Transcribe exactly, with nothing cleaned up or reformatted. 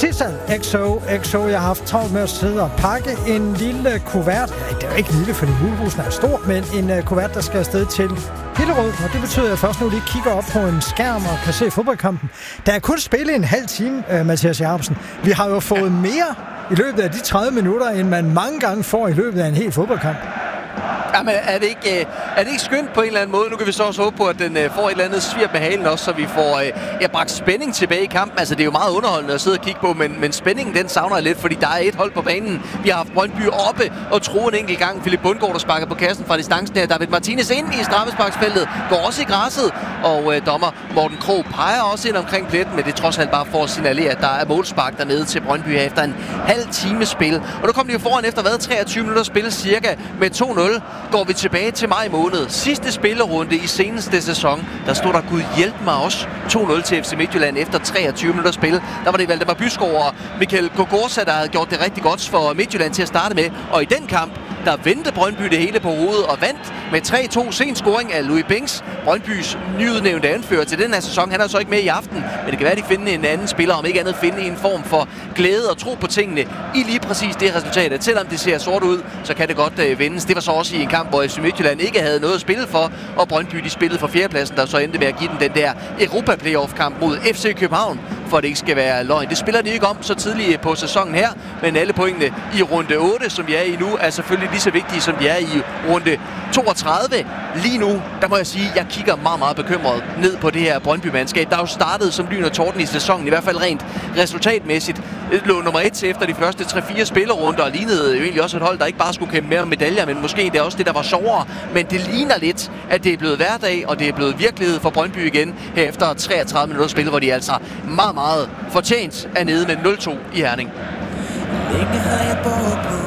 Sissel, X O, X O. Jeg har haft travlt med at sidde og pakke en lille kuvert. Ja, det er jo ikke lille, fordi mulehusen er stor, men en uh, kuvert, der skal afsted til Hillerød. Og det betyder, at jeg først nu lige kigger op på en skærm og kan se fodboldkampen. Der er kun spillet en halv time, uh, Mathias Jacobsen. Vi har jo fået mere i løbet af de tredive minutter, end man mange gange får i løbet af en hel fodboldkamp. Jamen, er det, ikke, er det ikke skønt på en eller anden måde? Nu kan vi så også håbe på, at den får et eller andet svirp med halen også, så vi får ja, bragt spænding tilbage i kampen. Altså, det er jo meget underholdende at sidde og kigge på, men, men spændingen, den savner jeg lidt, fordi der er et hold på banen. Vi har haft Brøndby oppe og tro en enkelt gang. Philip Bundgaard, der sparker på kassen fra distancen her. David Martinez ind i straffesparksfeltet, går også i græsset, og øh, dommer Morten Krog peger også ind omkring pletten, men det er trods alt bare for at signalere, at der er målspark dernede til Brøndby her efter en halv time spil. Og nu kommer de jo foran efter hvad, treogtyve minutter spil cirka med to nul. Går vi tilbage til maj måned. Sidste spillerunde i seneste sæson. Der stod der, Gud hjælp mig også, to nul til F C Midtjylland efter treogtyve minutter spil. Der var det Valdemar Byskov og Michael Gogorza, der havde gjort det rigtig godt for Midtjylland til at starte med. Og i den kamp, der vendte Brøndby det hele på hovedet og vandt med tre to. Sen scoring af Louis Binks, Brøndbys nyudnævnte anfører til den her sæson. Han er så ikke med i aften, men det kan være, at de finder en anden spiller, om ikke andet finde en form for glæde og tro på tingene i lige præcis det resultat. At selvom det ser sort ud, så kan det godt øh, vendes. Det var så også i en kamp, hvor F C Midtjylland ikke havde noget at spille for, og Brøndby de spillede for fjerdepladsen, der så endte med at give den den der Europa-playoff-kamp mod F C København, for at det ikke skal være løgn. Det spiller de ikke om så tidligt på sæsonen her, men alle pointene i runde otte, som vi er i nu, er selvfølgelig lige så vigtige, som de er i runde toogtredive. Lige nu, der må jeg sige, at jeg kigger meget, meget bekymret ned på det her Brøndby-mandskab. Der er jo startet som lyn og torden i sæsonen, i hvert fald rent resultatmæssigt. Lå nummer et til efter de første tre fire spillerunder, og lignede jo egentlig også et hold, der ikke bare skulle kæmpe mere om medaljer, men måske det er også det, der var sjovere. Men det ligner lidt, at det er blevet hverdag, og det er blevet virkelighed for Brøndby igen, her efter treogtredive minutter spil, hvor de altså meget, meget fortjent er nede med nul to i Herning. Længe har jeg båret på